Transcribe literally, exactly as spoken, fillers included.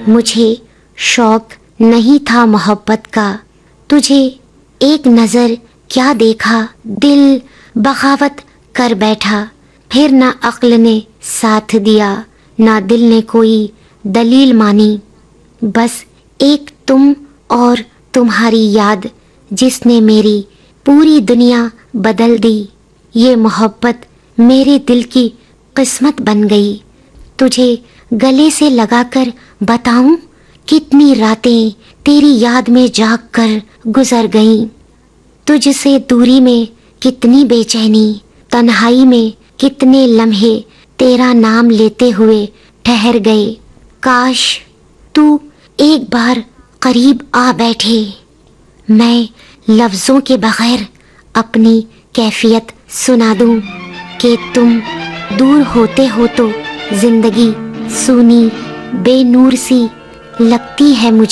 مجھے شوق نہیں تھا محبت کا، تجھے ایک نظر کیا دیکھا، دل بغاوت کر بیٹھا، پھر نہ عقل نے ساتھ دیا نہ دل نے کوئی دلیل مانی، بس ایک تم اور تمہاری یاد جس نے میری پوری دنیا بدل دی۔ یہ محبت میرے دل کی قسمت بن گئی، تجھے گلے سے لگا کر بتاؤں کتنی راتیں تیری یاد میں جاگ کر گزر گئیں، تجھ سے دوری میں کتنی بے چینی، تنہائی میں کتنے لمحے تیرا نام لیتے ہوئے ٹھہر گئے، کاش تو ایک بار قریب آ بیٹھے، میں لفظوں کے بغیر اپنی کیفیت سنا دوں کہ تم دور ہوتے ہو تو زندگی سونی بے نور سی لگتی ہے مجھے۔